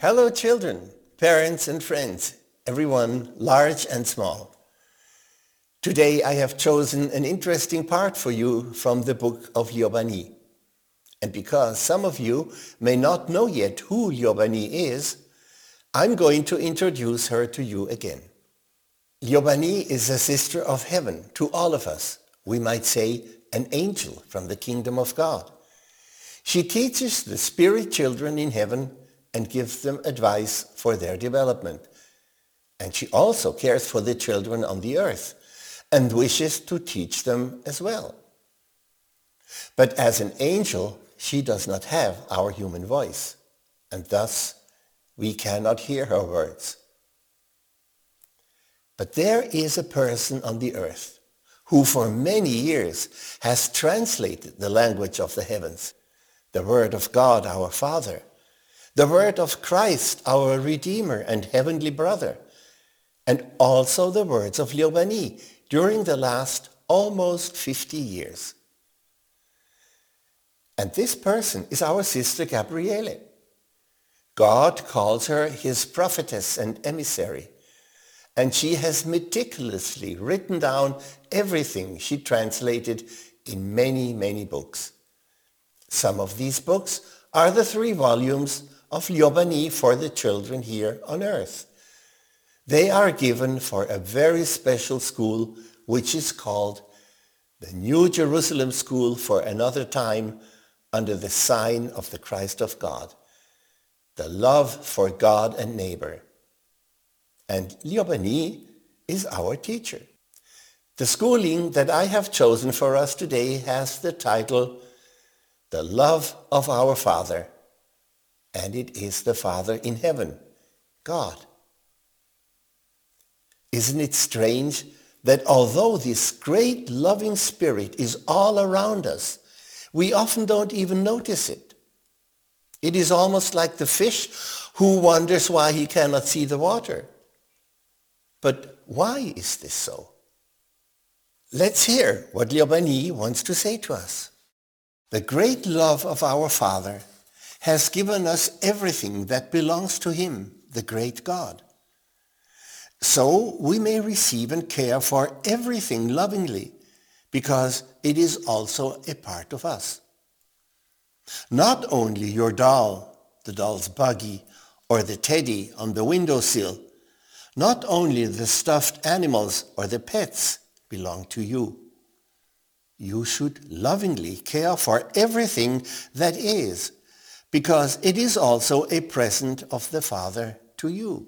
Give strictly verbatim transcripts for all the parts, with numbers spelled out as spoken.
Hello children, parents and friends, everyone large and small. Today I have chosen an interesting part for you from the book of Liobani. And because some of you may not know yet who Liobani is, I'm going to introduce her to you again. Liobani is a sister of heaven to all of us. We might say an angel from the kingdom of God. She teaches the spirit children in heaven and gives them advice for their development. And she also cares for the children on the earth and wishes to teach them as well. But as an angel, she does not have our human voice, and thus we cannot hear her words. But there is a person on the earth who for many years has translated the language of the heavens, the word of God our Father, the word of Christ our Redeemer and heavenly brother, and also the words of Liobani during the last almost fifty years. And this person is our sister Gabriele. God calls her his prophetess and emissary, and she has meticulously written down everything she translated in many, many books. Some of these books are the three volumes of Liobani for the children here on earth. They are given for a very special school which is called the New Jerusalem School for Another Time under the sign of the Christ of God, the love for God and neighbor. And Liobani is our teacher. The schooling that I have chosen for us today has the title, The Love of Our Father. And it is the Father in heaven, God. Isn't it strange that although this great loving spirit is all around us, we often don't even notice it? It is almost like the fish who wonders why he cannot see the water. But why is this so? Let's hear what Liobani wants to say to us. The great love of our Father has given us everything that belongs to him, the great God. So we may receive and care for everything lovingly, because it is also a part of us. Not only your doll, the doll's buggy, or the teddy on the windowsill, not only the stuffed animals or the pets belong to you. You should lovingly care for everything that is, because it is also a present of the Father to you.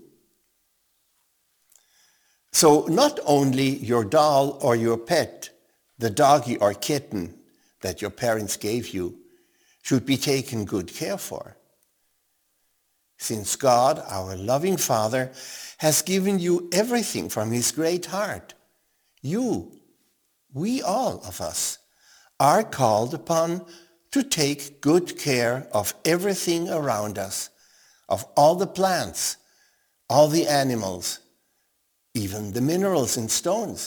So not only your doll or your pet, the doggy or kitten that your parents gave you, should be taken good care for. Since God, our loving Father, has given you everything from his great heart, you, we all of us, are called upon to take good care of everything around us, of all the plants, all the animals, even the minerals and stones.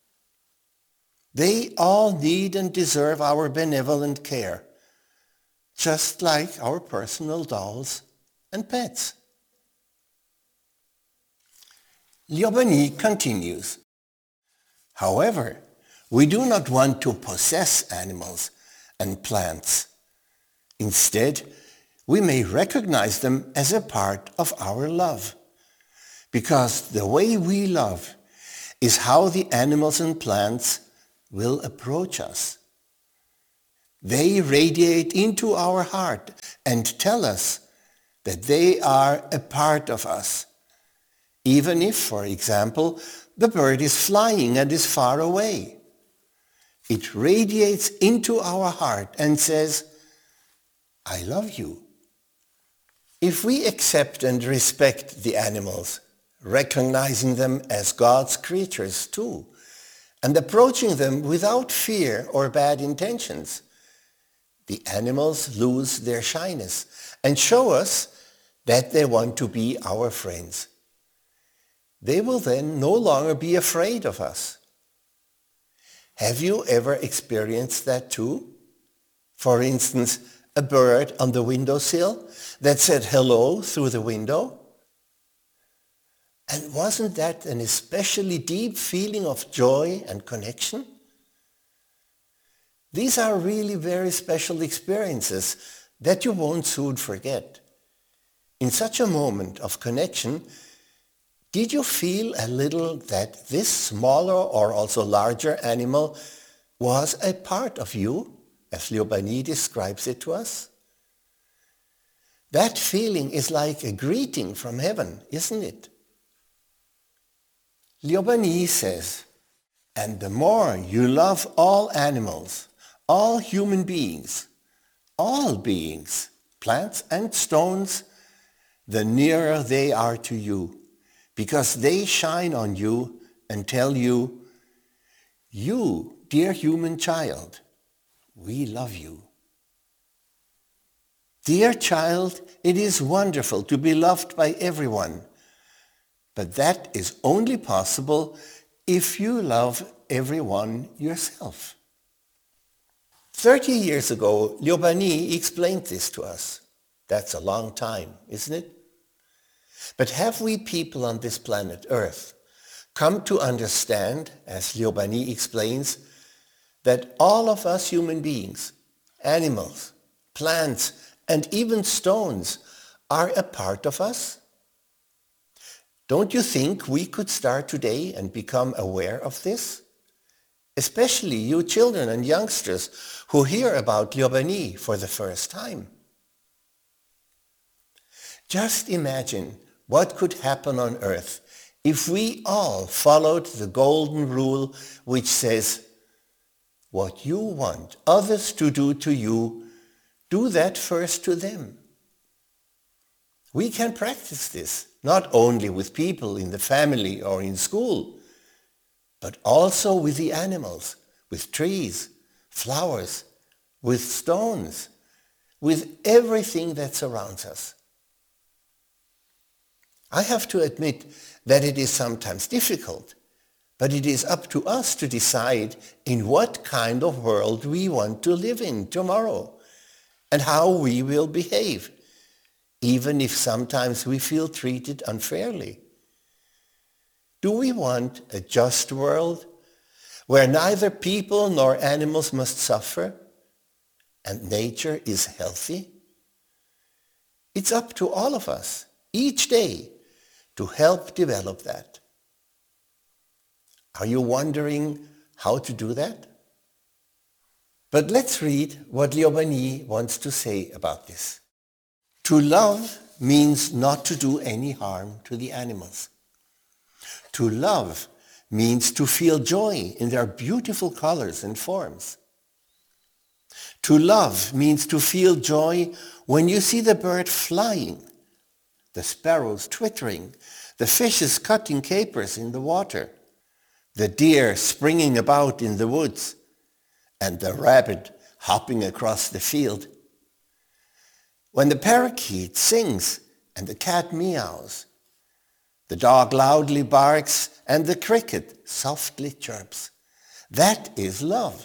They all need and deserve our benevolent care, just like our personal dolls and pets. Liobani continues. However, we do not want to possess animals and plants. Instead, we may recognize them as a part of our love, because the way we love is how the animals and plants will approach us. They radiate into our heart and tell us that they are a part of us, even if, for example, the bird is flying and is far away. It radiates into our heart and says, I love you. If we accept and respect the animals, recognizing them as God's creatures too, and approaching them without fear or bad intentions, the animals lose their shyness and show us that they want to be our friends. They will then no longer be afraid of us. Have you ever experienced that too? For instance, a bird on the windowsill that said hello through the window? And wasn't that an especially deep feeling of joy and connection? These are really very special experiences that you won't soon forget. In such a moment of connection, did you feel a little that this smaller or also larger animal was a part of you, as Liobani describes it to us? That feeling is like a greeting from heaven, isn't it? Liobani says, and the more you love all animals, all human beings, all beings, plants and stones, the nearer they are to you, because they shine on you and tell you, you, dear human child, we love you. Dear child, it is wonderful to be loved by everyone, but that is only possible if you love everyone yourself. Thirty years ago, Liobani explained this to us. That's a long time, isn't it? But have we people on this planet Earth come to understand, as Liobani explains, that all of us human beings, animals, plants, and even stones are a part of us? Don't you think we could start today and become aware of this? Especially you children and youngsters who hear about Liobani for the first time. Just imagine what could happen on earth if we all followed the golden rule which says, what you want others to do to you, do that first to them. We can practice this not only with people in the family or in school, but also with the animals, with trees, flowers, with stones, with everything that surrounds us. I have to admit that it is sometimes difficult, but it is up to us to decide in what kind of world we want to live in tomorrow and how we will behave, even if sometimes we feel treated unfairly. Do we want a just world where neither people nor animals must suffer and nature is healthy? It's up to all of us, each day, to help develop that. Are you wondering how to do that? But let's read what Liobani wants to say about this. To love means not to do any harm to the animals. To love means to feel joy in their beautiful colors and forms. To love means to feel joy when you see the bird flying, the sparrows twittering, the fishes cutting capers in the water, the deer springing about in the woods, and the rabbit hopping across the field. When the parakeet sings and the cat meows, the dog loudly barks and the cricket softly chirps. That is love.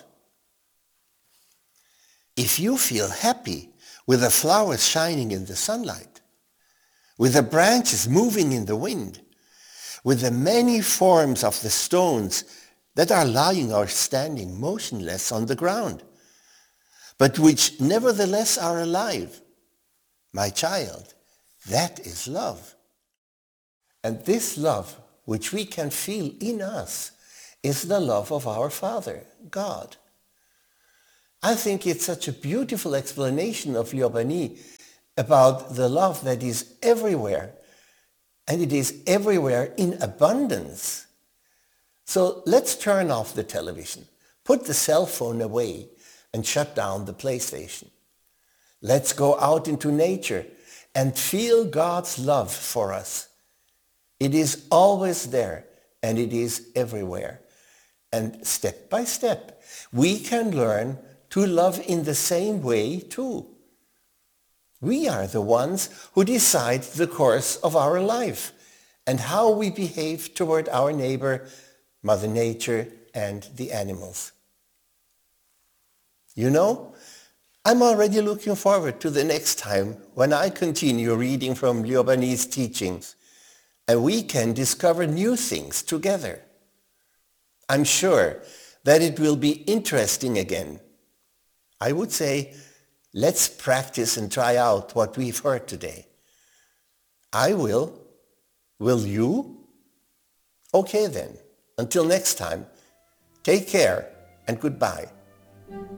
If you feel happy with the flowers shining in the sunlight, with the branches moving in the wind, with the many forms of the stones that are lying or standing motionless on the ground, but which nevertheless are alive, my child, that is love. And this love, which we can feel in us, is the love of our Father, God. I think it's such a beautiful explanation of Liobani about the love that is everywhere, and it is everywhere in abundance. So let's turn off the television, put the cell phone away, and shut down the PlayStation. Let's go out into nature and feel God's love for us. It is always there, and it is everywhere. And step by step, we can learn to love in the same way too. We are the ones who decide the course of our life and how we behave toward our neighbor, Mother Nature, and the animals. You know, I'm already looking forward to the next time when I continue reading from Liobani's teachings and we can discover new things together. I'm sure that it will be interesting again. I would say, let's practice and try out what we've heard today. I will. Will you? Okay then. Until next time, take care and goodbye.